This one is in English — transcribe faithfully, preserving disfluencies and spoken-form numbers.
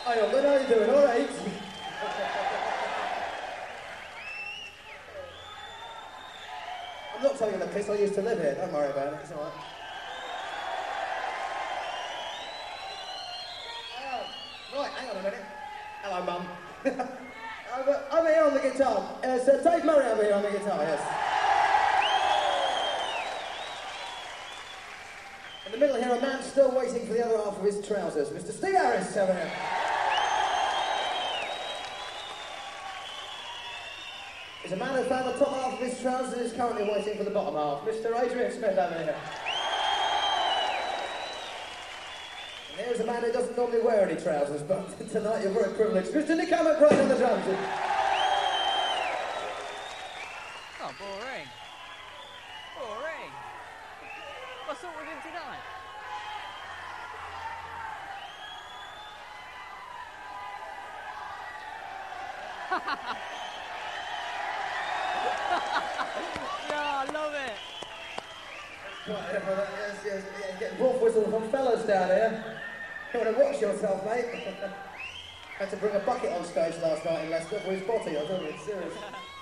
Hi, Youngman, how you doing? All right? I'm not telling you the piss, I used to live here. Don't worry about it, it's all right. Oh, right, hang on a minute. Hello, Mum. I'm, uh, I'm here on the guitar. Uh, Sir Dave Murray over here on the guitar, yes. In the middle here, a man still waiting for the other half of his trousers. Mister Steve Harris over here. There's a man who found the top half of his trousers and is currently waiting for the bottom half. Mister Adrian Smith over here. And here's a man who doesn't normally wear any trousers, but tonight you're very privileged. Mister Nick Hammett right on the drums. Oh, boring. Boring. What's up with him tonight? Yeah, I love it. Right, yes, yes, yeah, getting wolf whistles from fellas down here. You want to watch yourself, mate. Had to bring a bucket on stage last night in Leicester for his body, I don't know, it's serious.